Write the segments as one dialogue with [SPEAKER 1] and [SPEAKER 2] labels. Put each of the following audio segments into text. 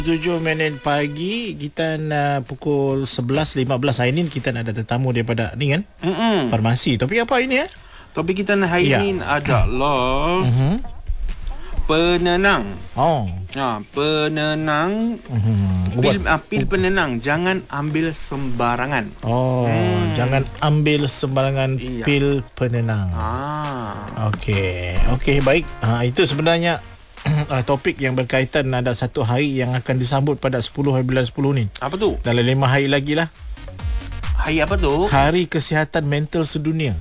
[SPEAKER 1] 7 minit pagi, kita pukul 11.15 hari ni kita ada tetamu daripada ni kan? Farmasi. Tapi apa ini ya?
[SPEAKER 2] Topik kita hari ini adalah penenang. Penenang. Pil penenang, jangan ambil sembarangan.
[SPEAKER 1] Jangan ambil sembarangan pil penenang. Okey, baik. Itu sebenarnya topik yang berkaitan, ada satu hari yang akan disambut pada 10 hari bulan 10 ni.
[SPEAKER 2] Apa tu?
[SPEAKER 1] Dalam 5 hari lagi lah.
[SPEAKER 2] Hari apa tu?
[SPEAKER 1] Hari Kesihatan Mental Sedunia.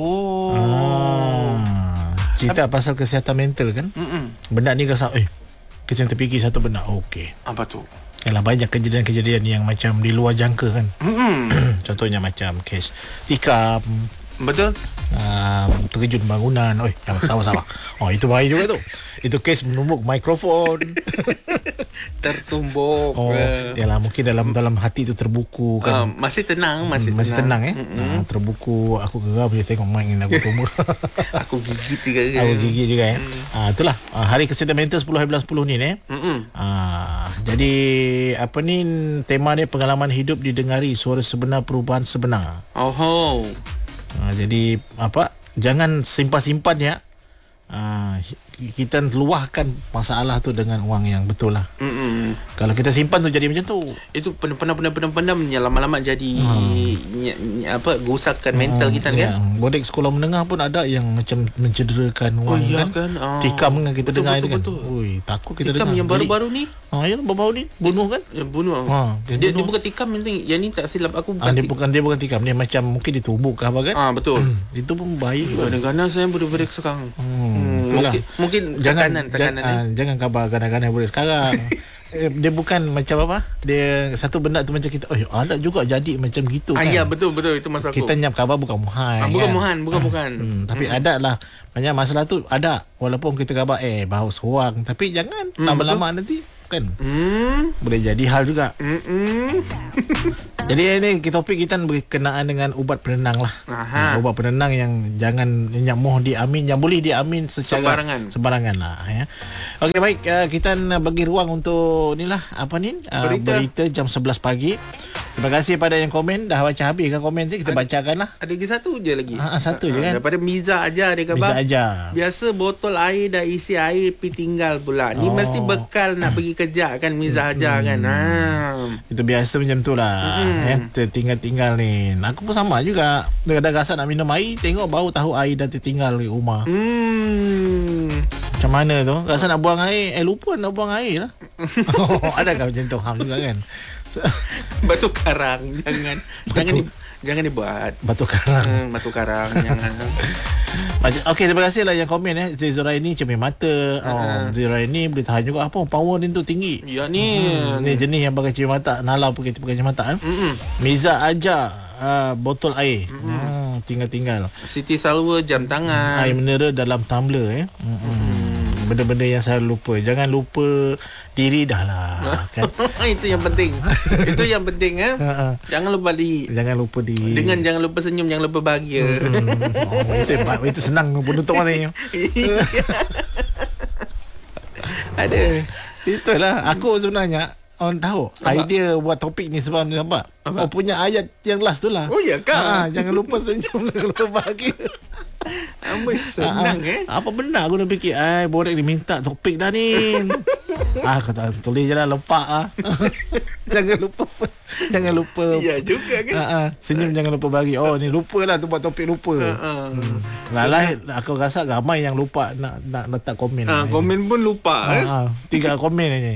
[SPEAKER 1] Cerita pasal kesihatan mental kan. Benda ni rasa kita terfikir satu benda. Okey.
[SPEAKER 2] Apa tu?
[SPEAKER 1] Yalah, banyak kejadian-kejadian yang macam di luar jangka kan. Contohnya macam kes tikam.
[SPEAKER 2] Betul.
[SPEAKER 1] Terjun bangunan. Sabar. Itu bahaya juga tu. Itu kes menumbuk mikrofon.
[SPEAKER 2] Tertumbuk.
[SPEAKER 1] Yalah, mungkin dalam hati tu terbuku kan.
[SPEAKER 2] Masih tenang. Masih
[SPEAKER 1] tenang terbuku. Aku geram je tengok mic ni aku tumbuk.
[SPEAKER 2] Aku gigit juga kan.
[SPEAKER 1] Aku gigit juga itulah Hari Kesihatan Mental 10 hari bulan 10 ni jadi apa ni tema dia, pengalaman hidup didengari, suara sebenar, perubahan sebenar. Jadi jangan simpan-simpan ya. Kita luahkan masalah tu dengan orang yang betul lah. Kalau kita simpan tu jadi macam tu. Itu
[SPEAKER 2] pendam lama-lama jadi gosakkan mental kita kan.
[SPEAKER 1] Bodek sekolah menengah pun ada yang macam mencederakan orang kan. Tikam dengan kita dengar itu kan. Takut kita
[SPEAKER 2] tikam
[SPEAKER 1] dengar.
[SPEAKER 2] Yang baru-baru ni.
[SPEAKER 1] Ya, baru-baru ni bunuh kan?
[SPEAKER 2] Bunuh. Dia bukan tikam yang ni, tak silap aku
[SPEAKER 1] bukan. Dia bukan tikam, dia macam mungkin ditumbuk ke apa kan?
[SPEAKER 2] Betul.
[SPEAKER 1] Itu pun bahaya juga.
[SPEAKER 2] Kadang-kadang saya bodek sekarang. Mungkin tekanan.
[SPEAKER 1] Jangan khabar kadang-kadang boleh sekarang. Dia bukan macam apa, dia satu benda tu macam kita ada juga jadi macam gitu kan.
[SPEAKER 2] Ya, betul itu masalah aku.
[SPEAKER 1] Kita nyap khabar bukan muhan.
[SPEAKER 2] Bukan.
[SPEAKER 1] Tapi ada lah banyak masalah tu ada, walaupun kita khabar bau seorang, tapi jangan lama-lama nanti kan boleh jadi hal juga. Jadi ini topik kita berkenaan dengan ubat penenang lah. Ubat penenang yang jangan nyamuh diamin, yang boleh diamin secara sembarangan lah ya. Okey, baik, kita bagi ruang untuk inilah berita jam 11 pagi. Terima kasih pada yang komen. Dah baca habis kan komen tu, kita bacakan lah.
[SPEAKER 2] Ada lagi satu je lagi.
[SPEAKER 1] Satu je kan.
[SPEAKER 2] Daripada Miza Aja dia kata.
[SPEAKER 1] Miza Aja.
[SPEAKER 2] Biasa botol air dah isi air pi tinggal pula. Ni mesti bekal nak pergi kerja kan Miza Aja kan.
[SPEAKER 1] Itu biasa macam tu lah. Tertinggal-tinggal ni. Aku pun sama juga. Kadang-kadang rasa nak minum air, tengok baru tahu air dah tertinggal di rumah. Macam mana tu? Rasa nak buang air, lupa nak buang air lah. Adakah macam tu? Ham juga kan.
[SPEAKER 2] Batu karang jangan dibuat.
[SPEAKER 1] Batu karang.
[SPEAKER 2] Batu karang jangan.
[SPEAKER 1] Okey, terima kasih lah yang komen Zura ini cermin mata. Zura ini boleh tahan juga apa power dia tu tinggi.
[SPEAKER 2] Ya ni.
[SPEAKER 1] Ni jenis yang pakai cermin mata, nalar pakai cermin mata Miza Aja botol air. Tinggal-tinggal.
[SPEAKER 2] Siti Salwa jam tangan.
[SPEAKER 1] Air mineral dalam tumbler benda-benda yang saya lupa. Jangan lupa diri dah lah kan?
[SPEAKER 2] Itu yang penting. Jangan lupa diri. Dengan jangan lupa senyum, jangan lupa bahagia.
[SPEAKER 1] Itu senang penutup mana ni. Ada. Itulah aku sebenarnya tahu idea buat topik ni sebab nampak. Punya ayat yang last tu lah.
[SPEAKER 2] Ya kan?
[SPEAKER 1] Jangan lupa senyum, jangan lupa bahagia.
[SPEAKER 2] Senang
[SPEAKER 1] apa benda aku dah fikir Borek ni minta topik dah ni. Kata tulis je lah, lepak lah. Jangan lupa.
[SPEAKER 2] Ya juga kan.
[SPEAKER 1] Senyum jangan lupa bagi. Ni lupa lah tu buat topik lupa. Aku rasa ramai yang lupa nak letak komen.
[SPEAKER 2] Komen pun lupa.
[SPEAKER 1] 3 komen aja.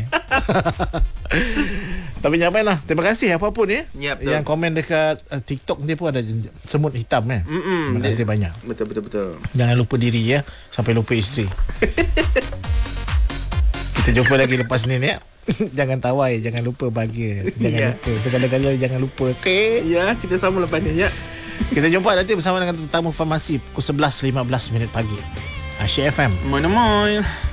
[SPEAKER 1] Tapi jangan lah. Terima kasih apapun yang komen dekat TikTok dia pun ada semut hitam Terima kasih banyak.
[SPEAKER 2] Betul.
[SPEAKER 1] Jangan lupa diri ya, sampai lupa isteri. Kita jumpa lagi lepas ni Jangan tawai, jangan lupa bahagia. Jangan lupa segala-galanya, jangan lupa. Okey.
[SPEAKER 2] Ya, kita sama lepas ni
[SPEAKER 1] Kita jumpa nanti bersama dengan tetamu farmasi pukul 11.15 pagi. Asyik FM.
[SPEAKER 2] Mana-mana.